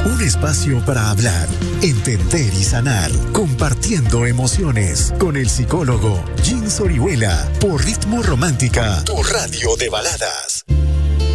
Un espacio para hablar, entender y sanar, compartiendo emociones con el psicólogo Jim Orihuela por Ritmo Romántica, tu radio de baladas.